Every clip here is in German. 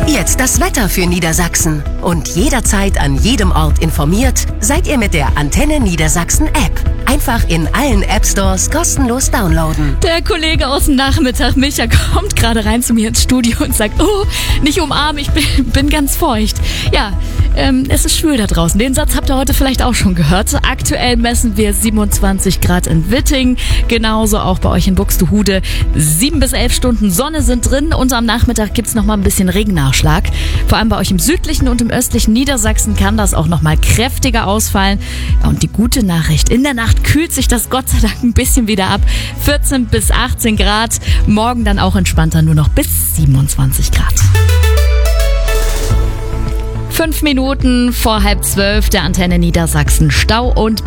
Jetzt das Wetter für Niedersachsen. Und jederzeit an jedem Ort informiert seid ihr mit der Antenne Niedersachsen App. Einfach in allen App-Stores kostenlos downloaden. Der Kollege aus dem Nachmittag, Micha, kommt gerade rein zu mir ins Studio und sagt, oh, nicht umarmen, ich bin ganz feucht. Ja, es ist schwül da draußen. Den Satz habt ihr heute vielleicht auch schon gehört. Aktuell messen wir 27 Grad in Witting, genauso auch bei euch in Buxtehude. 7 bis 11 Stunden Sonne sind drin und am Nachmittag gibt's noch mal ein bisschen Regennachschlag. Vor allem bei euch im südlichen und im östlichen Niedersachsen kann das auch noch mal kräftiger ausfallen. Und die gute Nachricht, in der Nacht kühlt sich das Gott sei Dank ein bisschen wieder ab. 14 bis 18 Grad, morgen dann auch entspannter, nur noch bis 27 Grad. 5 Minuten vor 11:30 der Antenne Niedersachsen. Stau- und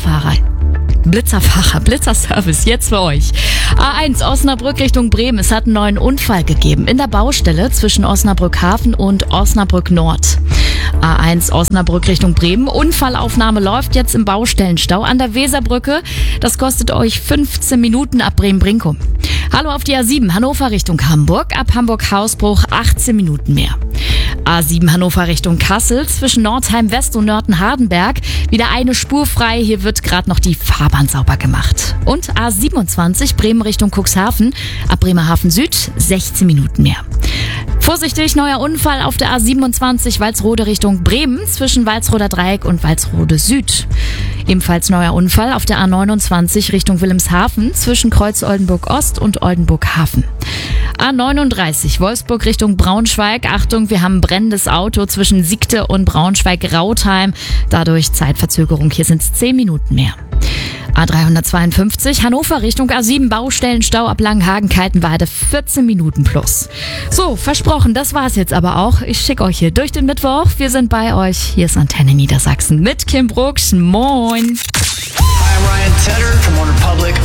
Blitzerservice, jetzt für euch. A1 Osnabrück Richtung Bremen. Es hat einen neuen Unfall gegeben in der Baustelle zwischen Osnabrück Hafen und Osnabrück Nord. A1 Osnabrück Richtung Bremen. Unfallaufnahme läuft jetzt im Baustellenstau an der Weserbrücke. Das kostet euch 15 Minuten ab Bremen-Brinkum. Hallo auf die A7 Hannover Richtung Hamburg. Ab Hamburg-Hausbruch 18 Minuten mehr. A7 Hannover Richtung Kassel, zwischen Nordheim West und Nörten-Hardenberg. Wieder eine Spur frei, hier wird gerade noch die Fahrbahn sauber gemacht. Und A27 Bremen Richtung Cuxhaven, ab Bremerhaven Süd 16 Minuten mehr. Vorsichtig, neuer Unfall auf der A27 Walsrode Richtung Bremen, zwischen Walsroder Dreieck und Walsrode Süd. Ebenfalls neuer Unfall auf der A29 Richtung Wilhelmshaven, zwischen Kreuz Oldenburg Ost und Oldenburg Hafen. A39 Wolfsburg Richtung Braunschweig. Achtung, wir haben ein brennendes Auto zwischen Siegte und Braunschweig-Rautheim. Dadurch Zeitverzögerung, hier sind es 10 Minuten mehr. A352 Hannover Richtung A7 Baustellenstau ab Langenhagen-Kaltenweide 14 Minuten plus. So, versprochen, das war's jetzt aber auch. Ich schicke euch hier durch den Mittwoch. Wir sind bei euch. Hier ist Antenne Niedersachsen mit Kim Brooks. Moin. Hi, I'm Ryan Tedder from One Republic.